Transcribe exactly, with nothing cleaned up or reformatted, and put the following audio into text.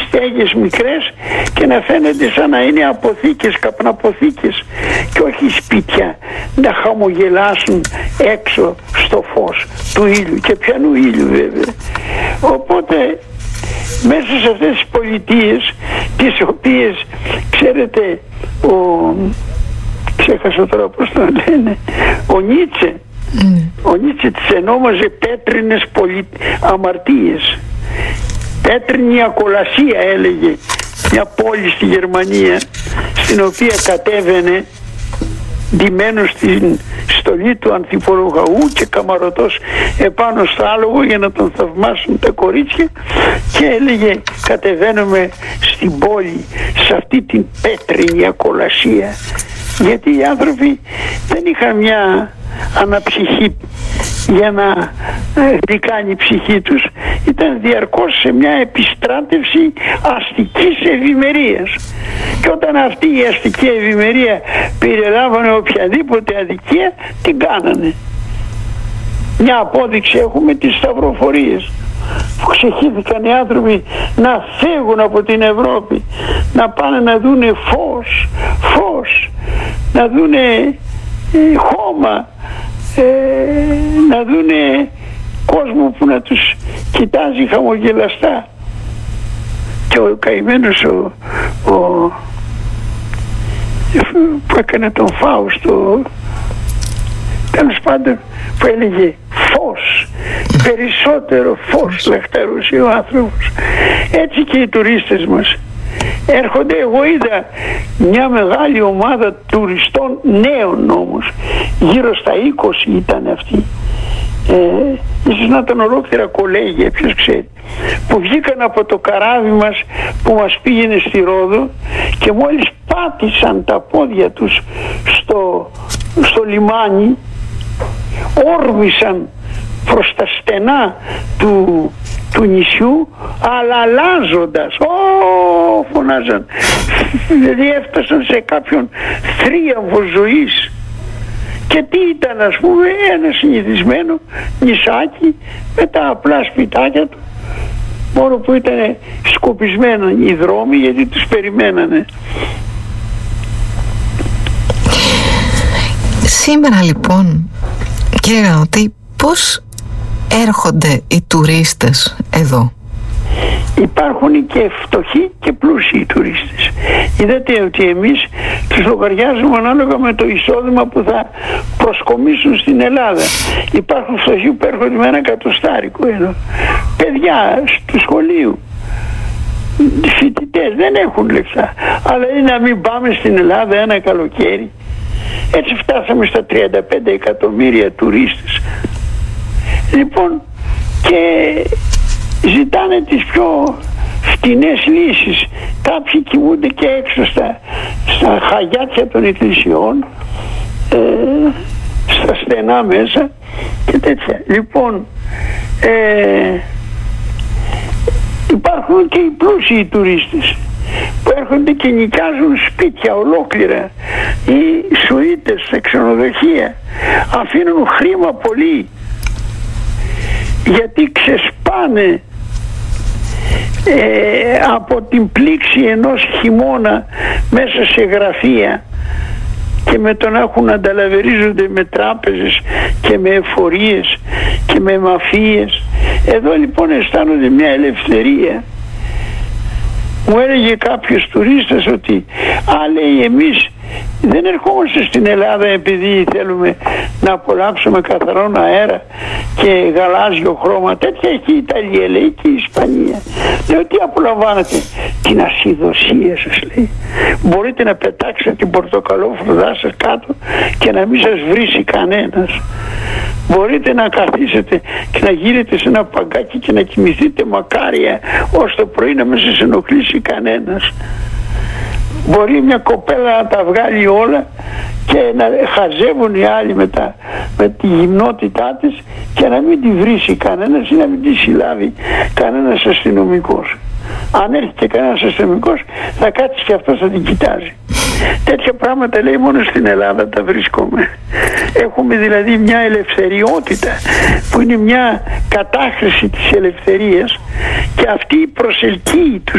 στέγες μικρές και να φαίνεται σαν να είναι αποθήκες, καπναποθήκες και όχι σπίτια να χαμογελάσουν έξω στο φως του ήλιου, και πιανού ήλιου βέβαια. Οπότε μέσα σε αυτές τις πολιτείες, τις οποίες ξέρετε ο, ξέχασα τώρα πώς το λένε, ο Νίτσε mm. ο Νίτσε τις ενόμαζε πέτρινες πολι... αμαρτίες. Πέτρινη ακολασία έλεγε μια πόλη στη Γερμανία, στην οποία κατέβαινε ντυμένος στην στολή του ανθιπολογαού και καμαρωτός επάνω στο άλογο για να τον θαυμάσουν τα κορίτσια, και έλεγε κατεβαίνουμε στην πόλη σε αυτή την πέτρινη ακολασία, γιατί οι άνθρωποι δεν είχαν μια αναψυχή για να δικάνει η ψυχή τους, ήταν διαρκώς σε μια επιστράτευση αστικής ευημερίας, και όταν αυτή η αστική ευημερία περιλάμβανε οποιαδήποτε αδικία, την κάνανε. Μια απόδειξη έχουμε τις σταυροφορίες που ξεχύθηκαν οι άνθρωποι να φύγουν από την Ευρώπη, να πάνε να δούνε φως, φως, να δούνε ε, χώμα, ε, να δούνε κόσμο που να τους κοιτάζει χαμογελαστά. Και ο καημένος ο, ο που έκανε τον Φάουστο, τέλος πάντων, που έλεγε φως, περισσότερο φως λαχταρούσε ο άνθρωπος. Έτσι και οι τουρίστες μας έρχονται. Εγώ είδα μια μεγάλη ομάδα τουριστών, νέων όμως, γύρω στα είκοσι ήταν αυτοί, ε, ίσως να ήταν ολόκληρα κολέγια, ποιος ξέρει, που βγήκαν από το καράβι μας που μας πήγαινε στη Ρόδο, και μόλις πάτησαν τα πόδια τους στο, στο λιμάνι, όρμησαν προς τα στενά του, του νησιού, αλλά αλλάζοντας, ω, φωνάζαν, δηλαδή έφτασαν σε κάποιον θρίαμβο ζωής. Και τι ήταν, ας πούμε, ένα συνηθισμένο νησάκι με τα απλά σπιτάκια του, μόνο που ήταν σκοπισμένα οι δρόμοι γιατί τους περιμένανε. Σήμερα λοιπόν, κύριε Γραμματή, πώς έρχονται οι τουρίστες εδώ? Υπάρχουν και φτωχοί και πλούσιοι τουρίστες. Είδατε ότι εμείς τους λογαριάζουμε ανάλογα με το εισόδημα που θα προσκομίσουν στην Ελλάδα. Υπάρχουν φτωχοί που έρχονται με ένα κατοστάρικο εδώ, παιδιά του σχολείου, φοιτητές, δεν έχουν λεφτά, αλλά είναι να μην πάμε στην Ελλάδα ένα καλοκαίρι. Έτσι φτάσαμε στα τριάντα πέντε εκατομμύρια τουρίστες. Λοιπόν, και ζητάνε τις πιο φτηνές λύσεις. Κάποιοι κοιμούνται και έξω στα, στα χαγιάτια των εκκλησιών, ε, στα στενά μέσα και τέτοια. Λοιπόν, ε, υπάρχουν και οι πλούσιοι τουρίστες που έρχονται και νοικιάζουν σπίτια ολόκληρα ή σουίτες σε ξενοδοχεία, αφήνουν χρήμα πολύ, γιατί ξεσπάνε ε, από την πλήξη ενός χειμώνα μέσα σε γραφεία, και με το να έχουν ανταλαβερίζονται με τράπεζες και με εφορίες και με μαφίες. Εδώ λοιπόν αισθάνονται μια ελευθερία. Μου έλεγε κάποιος τουρίστας ότι α, λέει, εμείς δεν ερχόμαστε στην Ελλάδα επειδή θέλουμε να απολαύσουμε καθαρόν αέρα και γαλάζιο χρώμα. Τέτοια έχει η Ιταλία, λέει, και η Ισπανία. Λέω, τι απολαμβάνετε? Την ασυδοσία σας, λέει. Μπορείτε να πετάξετε την πορτοκαλόφρουδά σας κάτω και να μην σας βρίσει κανένας. Μπορείτε να καθίσετε και να γύρετε σε ένα παγκάκι και να κοιμηθείτε μακάρια ως το πρωί, να μην σας ενοχλήσει κανένας. Μπορεί μια κοπέλα να τα βγάλει όλα και να χαζεύουν οι άλλοι με, τα, με τη γυμνότητά της και να μην τη βρίσει κανένας ή να μην τη συλλάβει κανένας αστυνομικός. Αν έρχεται κανένας αστυνομικός θα κάτσει και αυτός θα την κοιτάζει. Τέτοια πράγματα, λέει, μόνο στην Ελλάδα τα βρίσκομαι. Έχουμε δηλαδή μια ελευθεριότητα που είναι μια κατάχρηση της ελευθερίας, και αυτή προσελκύει τους